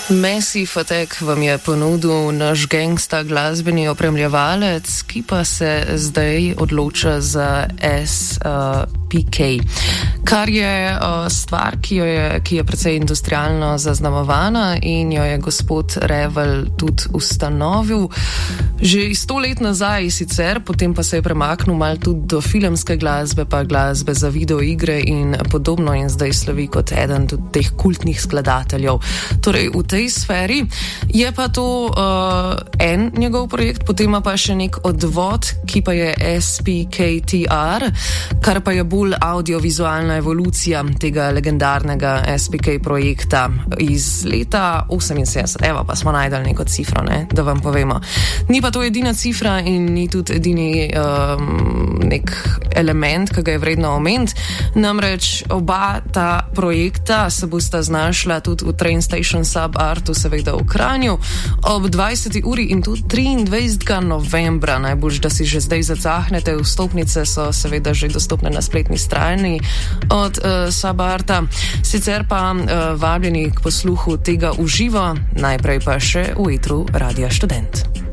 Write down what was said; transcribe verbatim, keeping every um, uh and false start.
Massive Attack vam je ponudil naš gangsta glasbeni opremljevalec, ki pa se zdaj odloča za S P K, kar je uh, stvar, ki, jo je, ki je precej industrialno zaznamovana in jo je gospod Revel tudi ustanovil že sto let nazaj sicer, potem pa se je premaknil mal tudi do filmske glasbe, pa glasbe za videoigre in podobno in zdaj slovi kot eden tudi teh kultnih skladateljev. Torej, v tej sferi je pa to uh, en njegov projekt, potem ima pa še nek odvod, ki pa je S P K T R, kar pa je bolj audiovizualna evolucija tega legendarnega S P K projekta iz leta oseminsedemdeset. Evo, pa smo najdali neko cifro, ne, da vam povemo. Ni pa to edina cifra in ni tudi edini um, nek element, ki ga je vredno omeniti. Namreč oba ta projekta se bosta znašla tudi v Train Station Sub-Artu, seveda v Kranju, ob dvajseti uri in tudi triindvajsetega novembra. Najbolj, da si že zdaj zacahnete, vstopnice so seveda že dostopne na spletni strani od uh, Sub-Arta. Sicer pa uh, vabljeni k posluhu tega v živo, najprej pa še v etru Radia Študent.